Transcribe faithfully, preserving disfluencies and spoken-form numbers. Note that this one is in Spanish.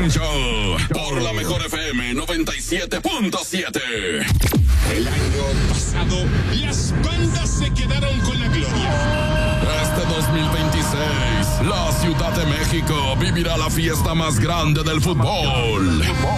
Morning Show por la mejor F M noventa y siete punto siete. El año pasado, las bandas se quedaron con la gloria. Este dos mil veintiséis, la Ciudad de México vivirá la fiesta más grande del fútbol.